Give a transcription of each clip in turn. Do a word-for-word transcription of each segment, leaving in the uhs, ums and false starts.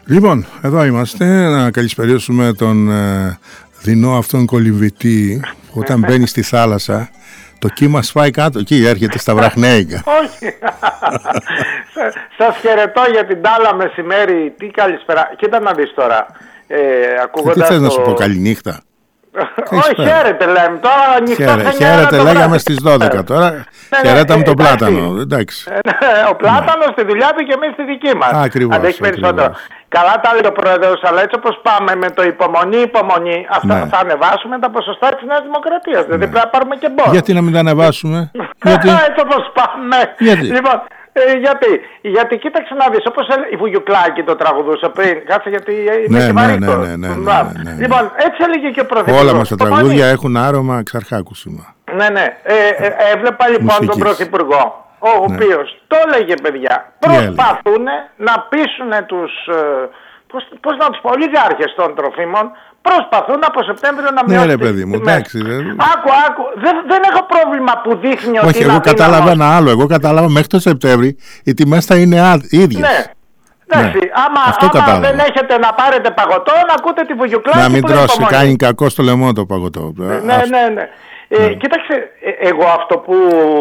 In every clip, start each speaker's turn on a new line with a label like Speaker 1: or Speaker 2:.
Speaker 1: Λοιπόν, εδώ είμαστε να καλησπερίσουμε τον ε, δεινό αυτόν κολυμβητή που όταν μπαίνει στη θάλασσα το κύμα σφάει κάτω, εκεί έρχεται στα βραχνέικα.
Speaker 2: Όχι. Σας χαιρετώ για την τάλα μεσημέρι. Τι καλησπέρα. Κοίτα να δεις τώρα. Ε,
Speaker 1: τι θες το... να σου πω, καληνύχτα?
Speaker 2: Όχι, χαίρετε λέμε. Τώρα ανοιχτά.
Speaker 1: Χαίρετε, λέγαμε στις δώδεκα τώρα. Χαιρέταμε τον Πλάτανο. Εντάξει.
Speaker 2: Ο Πλάτανος στη δουλειά του και εμείς στη δική μας.
Speaker 1: Ακριβώς.
Speaker 2: Αντέχει περισσότερο. Καλά τα λέει ο Πρόεδρος, αλλά έτσι όπως πάμε με το υπομονή, υπομονή, αυτά ναι. θα ανεβάσουμε τα ποσοστά της Νέας Δημοκρατίας. Ναι. Δηλαδή πρέπει να πάρουμε και μπόρ.
Speaker 1: Γιατί να μην τα ανεβάσουμε?
Speaker 2: Γιατί... έτσι όπως πάμε.
Speaker 1: Γιατί?
Speaker 2: Λοιπόν, ε, γιατί, γιατί κοίταξε να δεις, όπως η Βουγιουκλάκη το τραγουδούσε πριν. Κάτσε γιατί είναι
Speaker 1: ναι,
Speaker 2: και
Speaker 1: ναι,
Speaker 2: βαρύτο.
Speaker 1: Ναι, ναι, ναι, ναι, ναι, ναι.
Speaker 2: Λοιπόν, έτσι έλεγε και ο Πρωθυπουργός.
Speaker 1: Όλα μας τα τραγούδια έχουν άρωμα εξαρχάκουσιμα.
Speaker 2: Ναι, ναι. Ε, ε, έβλεπα λοιπόν Μουσικής. τον Πρωθυπουργό, ο ναι. οποίος το έλεγε, παιδιά, προσπαθούν να πείσουν τους, πώς, πώς να τους πω, ολιγάρχες των τροφίμων, προσπαθούν από Σεπτέμβριο να μειώσουν.
Speaker 1: Ναι, ρε παιδί μου, εντάξει.
Speaker 2: Άκου, άκου. Δεν, δεν έχω πρόβλημα που δείχνει ότι.
Speaker 1: Όχι, εγώ κατάλαβα ένα άλλο. Εγώ κατάλαβα μέχρι το Σεπτέμβρη οι τιμές θα είναι ίδιες.
Speaker 2: Ναι. Εντάξει, ναι. άμα, άμα δεν έχετε να πάρετε παγωτό, να ακούτε τη Βουγιουκλάκη.
Speaker 1: Να μην τρώσει, κάνει κακό στο λαιμό το παγωτό.
Speaker 2: Ναι, ναι, ναι. ναι. Ε, ναι. Κοίταξε, εγώ αυτό που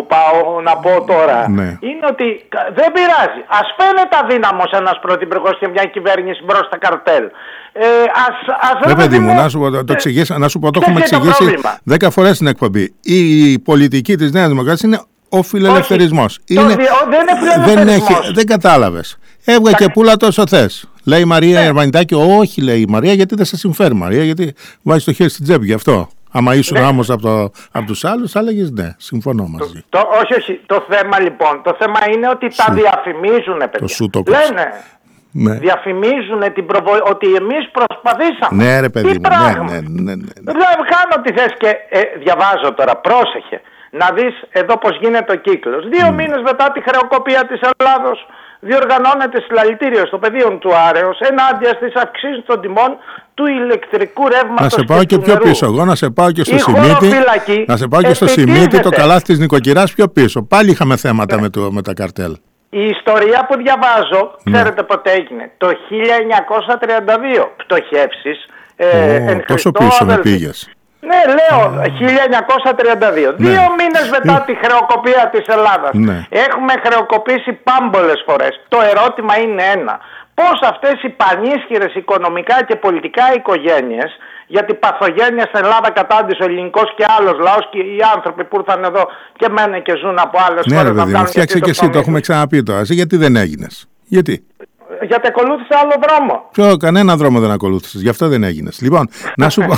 Speaker 2: πάω να πω τώρα ναι. είναι ότι δεν πειράζει. Ας φαίνεται αδύναμος ένας πρωθυπουργός και μια κυβέρνηση μπρος στα καρτέλ. Ε, ας, ας
Speaker 1: ρε παιδί μου, να σου πω, το, εξηγήσω, να σου πω, το έχουμε εξηγήσει δέκα φορές στην εκπομπή. Η πολιτική της Νέας Δημοκρατίας είναι ο φιλελευθερισμός. Είναι,
Speaker 2: το, δεν είναι φιλελευθερισμός.
Speaker 1: Δεν, έχει, δεν κατάλαβες. Έβγα και πουλα τόσο θες. Λέει η Μαρία Ερβανιτάκη, όχι λέει η Μαρία, γιατί δεν σε συμφέρει Μαρία, γιατί βάζει το χέρι στην τσέπη γι' αυτό. Άμα ήσουν ναι. όμως από, το, από τους άλλους, θα έλεγες ναι, συμφωνώ μαζί.
Speaker 2: Το, το, όχι, όχι. Το θέμα λοιπόν, το θέμα είναι ότι τα διαφημίζουν, παιδιά.
Speaker 1: Το σου το
Speaker 2: λένε, ναι. διαφημίζουν την προβο... ότι εμείς προσπαθήσαμε.
Speaker 1: Ναι ρε παιδί μου, ναι, ναι, ναι, ναι, ναι.
Speaker 2: Δηλαδή κάνω τι θες και ε, διαβάζω τώρα, πρόσεχε. Να δεις εδώ πως γίνεται ο κύκλος. Δύο mm. μήνες μετά τη χρεοκοπία της Ελλάδος διοργανώνεται συλλαλητήριο στο πεδίο του Άρεως ενάντια στις αυξήσεις των τιμών του ηλεκτρικού ρεύματος.
Speaker 1: Να σε πάω και, και πιο
Speaker 2: νερού.
Speaker 1: πίσω. Εγώ να σε πάω και στο Σιμίτι. Να σε πάω και στο Σιμίτι, το καλάθι της νοικοκυράς πιο πίσω. Πάλι είχαμε θέματα ναι. με, το, με τα καρτέλ.
Speaker 2: Η ιστορία που διαβάζω, ναι. ξέρετε πότε έγινε. Το χίλια εννιακόσια τριάντα δύο. Πτωχεύσεις. Ε,
Speaker 1: oh, τόσο πίσω με πήγες.
Speaker 2: Ναι, λέω χίλια εννιακόσια τριάντα δύο. Ναι. Δύο μήνες μετά τη χρεοκοπία της Ελλάδας. Ναι. Έχουμε χρεοκοπήσει πάμπολες φορές. Το ερώτημα είναι ένα. Πώς αυτές οι πανίσχυρες οικονομικά και πολιτικά οικογένειες, γιατί παθογένεια στην Ελλάδα κατάντησε ο ελληνικός και άλλος λαός και οι άνθρωποι που ήρθαν εδώ και μένουν και ζουν από άλλες
Speaker 1: ναι,
Speaker 2: χώρες.
Speaker 1: Ναι, ρε παιδί μου, φτιάξε και εσύ, το έχουμε ξαναπεί τώρα. Γιατί δεν έγινες? Γιατί?
Speaker 2: Γιατί ακολούθησε άλλο δρόμο.
Speaker 1: Ποιο, κανένα δρόμο δεν ακολούθησες, γι' αυτό δεν έγινες. Λοιπόν, να σου πω.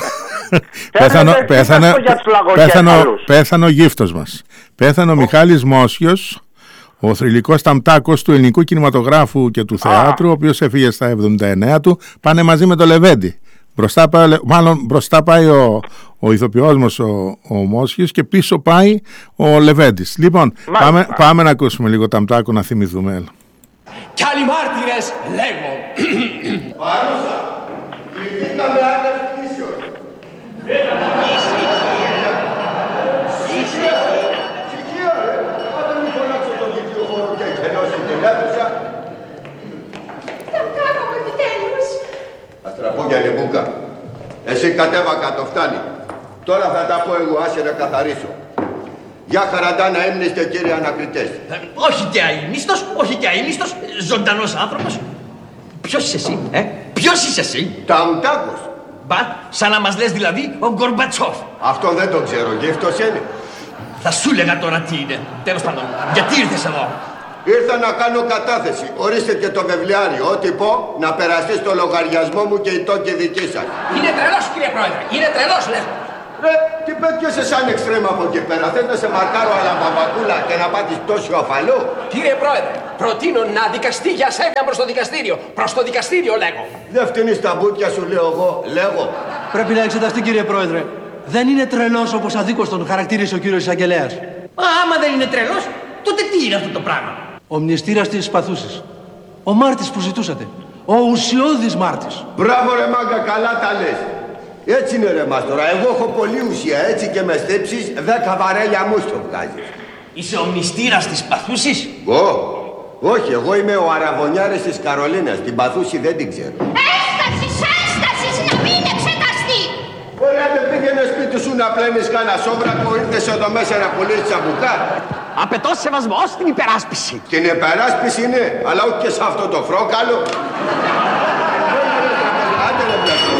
Speaker 1: πέθανε, πέθανε, πέθανε, πέθανε ο γύφτος μας. Πέθανε ο Μιχάλης Μόσιος, ο θρυλικός ταμτάκος του ελληνικού κινηματογράφου και του θεάτρου, ο οποίος έφυγε στα εβδομήντα εννέα του. Πάνε μαζί με το Λεβέντη. Μπροστά πάει, μάλλον μπροστά πάει ο, ο ηθοποιός μας ο, ο Μόσιος και πίσω πάει ο Λεβέντης. Λοιπόν, πάμε, πάμε να ακούσουμε λίγο ταμτάκο να θυμηθούμε.
Speaker 3: Κι άλλοι μάρτυρες λέγω.
Speaker 4: Παρούσα, κληθήκαμε άλλες πτήσεως. Συχεία ρε, άντε μην φωνάξω τον δικαιοχώρο και εκενώσει την αίθουσα.
Speaker 5: Θα κάναμε επιτέλους.
Speaker 4: Αστραπώ για λιμπούκα. Εσύ κατέβα κάτω, φτάνει. Τώρα θα τα πω εγώ, άσε να καθαρίσω. Γεια χαραντά να έμεινεστε κύριοι ανακριτές.
Speaker 3: Ε, όχι και αείμνηστος, όχι και αείμνηστος, ζωντανός άνθρωπος. Ποιος είσαι εσύ, ε, ποιος είσαι εσύ?
Speaker 4: Ταμτάκος.
Speaker 3: Μπα, σαν να μας λες δηλαδή ο Γκορμπατσόφ.
Speaker 4: Αυτό δεν το ξέρω, γύφτος είναι.
Speaker 3: Θα σου λέγα τώρα τι είναι. Τέλος πάντων, γιατί ήρθες εδώ?
Speaker 4: Ήρθα να κάνω κατάθεση. Ορίστε και το βεβλιάριο. Ό,τι πω, να περαστεί στο λογαριασμό μου και η τόκη δική σας.
Speaker 3: Είναι τρελός κύριε Πρόεδρε, είναι τρελός λέω.
Speaker 4: Ρε, τι πέτυχεσαι σαν εξτρέμα από εκεί πέρα. Θες να σε μαρκάρω αλαμπαμπακούλα και να πάτεις τόσο αφαλό?
Speaker 3: Κύριε Πρόεδρε, προτείνω να δικαστεί για ασέβεια προς το δικαστήριο. Προς το δικαστήριο λέγω.
Speaker 4: Δεν φτύνεις τα μπουτια σου λέω εγώ, λέγω.
Speaker 6: Πρέπει να εξεταστεί κύριε Πρόεδρε. Δεν είναι τρελός όπως αδίκως τον χαρακτήρισε ο κύριος εισαγγελέας.
Speaker 3: Μα άμα δεν είναι τρελός, τότε τι είναι αυτό το πράγμα?
Speaker 6: Ο μνηστήρας της Παθούσης. Ο Μάρτης που ζητούσατε. Ο ουσιώδης Μάρτης.
Speaker 4: Μπράβο ρε μάγκα, καλά τα λες. Έτσι είναι ρε μάστορα, εγώ έχω πολλή ουσία, έτσι και με στέψεις δέκα βαρέλια μου στο βγάζεις.
Speaker 3: Είσαι ο μνηστήρας της Παθούσης?
Speaker 4: Εγώ, Όχι, εγώ είμαι ο Αραβωνιάρης της Καρολίνας. Την Παθούση δεν την ξέρω.
Speaker 5: Έστασης, έστασης, να μην εξεταστεί.
Speaker 4: Ωραία, δεν πήγαινε σπίτι σου να πλένεις κάνα σόβρακο, ήρθες εδώ μέσα να πουλήσεις τσαμπουκά.
Speaker 3: Απαιτώ σεβασμό στην υπεράσπιση.
Speaker 4: Την υπεράσπιση είναι, αλλά όχι και σε αυτό το φρόκαλο. Άντε ρε πλακό.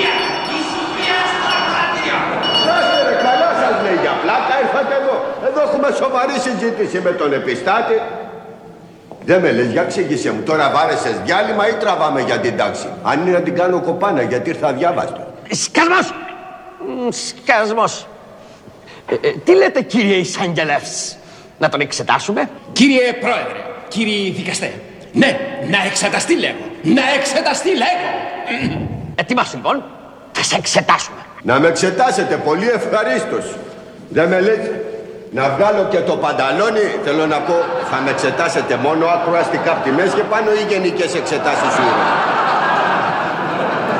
Speaker 4: Κάστε ρε, καλά σας λέει, για πλάκα ήρθατε εδώ. Εδώ έχουμε σοβαρή συζήτηση με τον επιστάτη. Δεν με λες, για ξήγησέ μου, τώρα βάρεσες διάλειμμα ή τραβάμε για την τάξη. Αν είναι να την κάνω κοπάνα, γιατί ήρθα αδιάβαστο.
Speaker 3: Σκασμός! Σκασμός. Ε, ε, τι λέτε, κύριε Εισαγγελεύς, να τον εξετάσουμε?
Speaker 7: Κύριε Πρόεδρε, κύριοι δικαστέ, ναι, να εξεταστεί λέγω, να εξεταστεί λέγω.
Speaker 3: Ετοιμάσου λοιπόν, θα σε εξετάσουμε.
Speaker 4: Να με εξετάσετε, πολύ ευχαρίστως. Δεν με λέτε, να βγάλω και το πανταλόνι, θέλω να πω, θα με εξετάσετε μόνο ακροαστικά από τη μέση και πάνω ή γενικές εξετάσεις σου.